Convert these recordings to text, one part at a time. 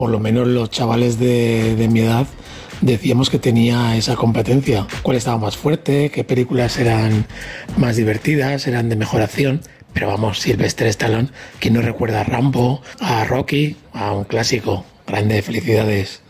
Por lo menos los chavales de mi edad decíamos que tenía esa competencia. ¿Cuál estaba más fuerte? ¿Qué películas eran más divertidas? ¿Eran de mejor acción? Pero vamos, Sylvester Stallone, ¿quién no recuerda a Rambo, a Rocky, a un clásico? Grandes felicidades.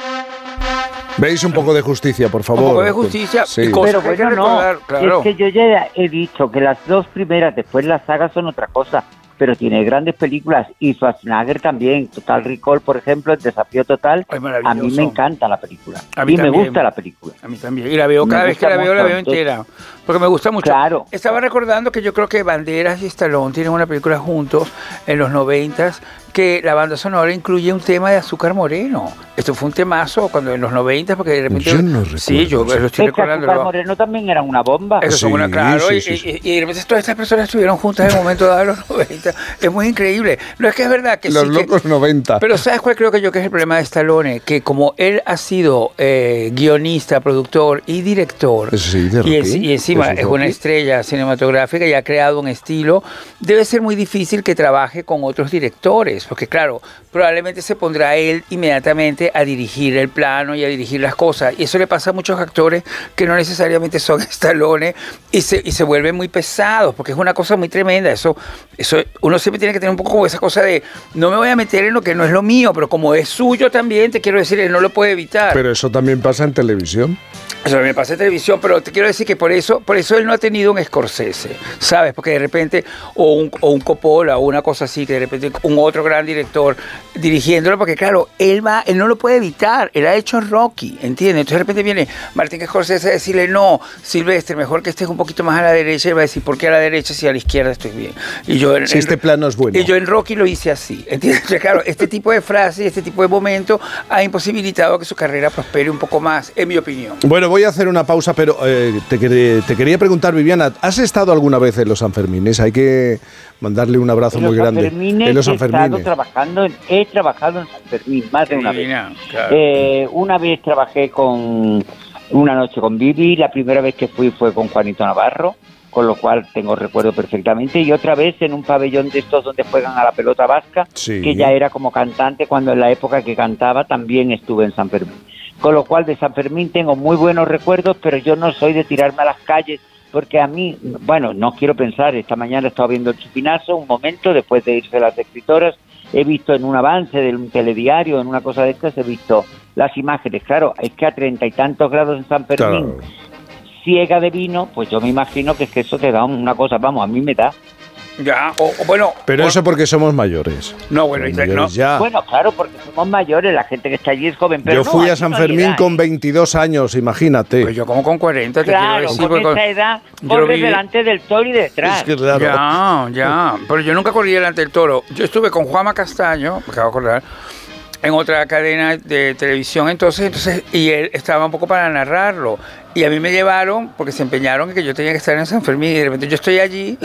¿Veis un poco de justicia, por favor? Un poco de justicia. Sí. Y cosas Pero que hay que bueno, no, recordar, claro. es que yo ya he dicho que las dos primeras, después las sagas son otra cosa, pero tiene grandes películas, y Schwarzenegger también, Total Recall, por ejemplo, El Desafío Total, Ay, a maravilloso. mí me encanta la película, A mí y me también. gusta la película. A mí también. Y la veo, cada Me vez que la gusta veo, la mucho, veo entera. Porque me gusta mucho. Claro. Estaba recordando que yo creo que Banderas y Stallone tienen una película juntos en los 90s, que la banda sonora incluye un tema de Azúcar Moreno. Esto fue un temazo cuando en los 90, porque de repente... Yo no recuerdo. Sí, yo lo estoy recordando. Azúcar Moreno también era una bomba. Eso son una, claro, sí. y de repente todas estas personas estuvieron juntas en el momento dado de los 90. Es muy increíble. No es que es verdad que Los sí locos 90. Pero ¿sabes cuál creo que yo que es el problema de Stallone? Que como él ha sido guionista, productor y director, Sí, de Rocky. y encima Eso es es una Rocky. estrella cinematográfica y ha creado un estilo, debe ser muy difícil que trabaje con otros directores, porque claro, probablemente se pondrá él inmediatamente a dirigir el plano y a dirigir las cosas, y eso le pasa a muchos actores que no necesariamente son Stallone y se vuelven muy pesados, porque es una cosa muy tremenda. Eso uno siempre tiene que tener un poco como esa cosa de no me voy a meter en lo que no es lo mío, pero como es suyo también, te quiero decir, él no lo puede evitar. Pero eso también pasa en televisión. Eso me pasa en televisión, pero te quiero decir que por eso él no ha tenido un Scorsese, ¿sabes? Porque de repente, o un Coppola, o una cosa así, que de repente un otro gran director dirigiéndolo, porque claro, él no lo puede evitar, él ha hecho Rocky, ¿entiendes? Entonces de repente viene Martin Scorsese a decirle, no, Silvestre, mejor que estés un poquito más a la derecha, y va a decir, ¿por qué a la derecha si a la izquierda estoy bien? Y yo Si este plano es bueno. Y yo en Rocky lo hice así, ¿entiendes? Entonces, claro, este tipo de frases, este tipo de momentos ha imposibilitado que su carrera prospere un poco más, en mi opinión. Bueno, voy a hacer una pausa, pero te quería preguntar, Viviana, ¿has estado alguna vez en los Sanfermines? Hay que mandarle un abrazo muy grande. En los Sanfermines he trabajado en San Fermín más de una vez. Claro. Una vez trabajé con Una noche con Vivi, la primera vez que fui fue con Juanito Navarro, con lo cual tengo recuerdo perfectamente, y otra vez en un pabellón de estos donde juegan a la pelota vasca, Sí. que ya era como cantante, cuando en la época que cantaba también estuve en San Fermín. Con lo cual de San Fermín tengo muy buenos recuerdos, pero yo no soy de tirarme a las calles, porque a mí, bueno, no quiero pensar, esta mañana he estado viendo El Chupinazo, un momento, después de irse las escritoras, he visto en un avance de un telediario, en una cosa de estas, he visto las imágenes. Claro, es que a 30 y tantos grados en San Fermín, Claro. ciega de vino, pues yo me imagino que es que eso te da una cosa, vamos, a mí me da. Ya, o bueno. Pero o- eso porque somos mayores. No, bueno, Somos no. mayores ya. Bueno, claro, porque somos mayores, la gente que está allí es joven, pero Yo fui no, a San aquí no hay Fermín edad, con 22 años, imagínate. Pues yo como con 40, te Claro, quiero decir. con porque esa edad yo lo corres viví. delante del toro y detrás. Es que claro. Ya, pero yo nunca corrí delante del toro. Yo estuve con Juanma Castaño, me acabo de acordar, en otra cadena de televisión entonces, y él estaba un poco para narrarlo. Y a mí me llevaron, porque se empeñaron en que yo tenía que estar en San Fermín, y de repente yo estoy allí,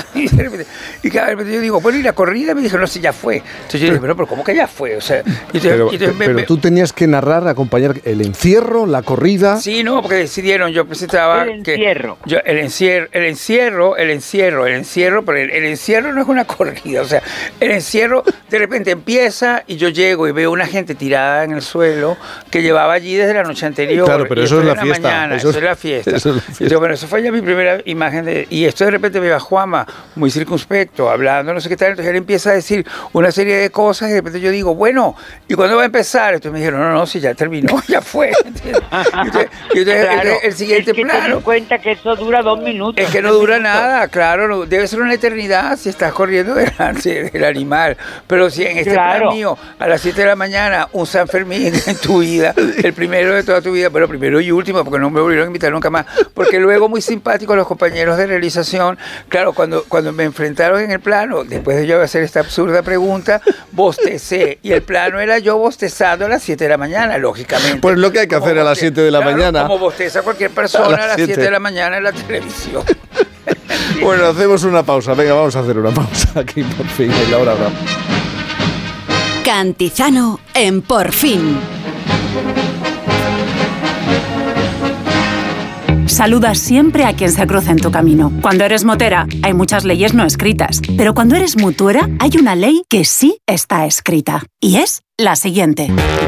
y cada vez yo digo, bueno, ¿y la corrida? Me dijo, no, sí, ya fue. Entonces yo dije, pero ¿cómo que ya fue? O sea, Pero tú tenías que narrar, acompañar el encierro, la corrida. Sí, no, porque decidieron, yo presentaba El encierro. que el encierro, pero el encierro no es una corrida, o sea, el encierro de repente empieza y yo llego y veo una gente tirada en el suelo que llevaba allí desde la noche anterior. Claro, pero y eso es después la de fiesta, mañana, eso eso es la fiesta. eso es la fiesta. Y digo, bueno, eso fue ya mi primera imagen y esto de repente me va Juanma muy circunspecto, hablando, no sé qué tal, entonces él empieza a decir una serie de cosas y de repente yo digo, bueno, ¿y cuándo va a empezar? Entonces me dijeron, no, si ya terminó, ya fue. ¿Entiendes? Y entonces Claro, el siguiente es que ten en plano. cuenta que eso dura 2 minutos. Es que no 3 dura minutos. nada, claro, debe ser una eternidad si estás corriendo delante del animal. Pero si en este Claro. plan mío, a las 7 de la mañana, un San Fermín en tu vida, el primero de toda tu vida, pero primero y último, porque no me volvieron a invitar nunca más. Porque luego, muy simpáticos los compañeros de realización, claro, cuando me enfrentaron en el plano, después de yo hacer esta absurda pregunta, bostecé. Y el plano era yo bostezando a las 7 de la mañana, lógicamente. Pues lo que hay que hacer a las 7 de la mañana. Como bosteza cualquier persona A las a las 7 7. de la mañana en la televisión. Bueno, hacemos una pausa. Venga, vamos a hacer una pausa aquí por fin en la hora brava. Cantizano en Por Fin. Saluda siempre a quien se cruce en tu camino. Cuando eres motera, hay muchas leyes no escritas. Pero cuando eres mutuera, hay una ley que sí está escrita. Y es la siguiente.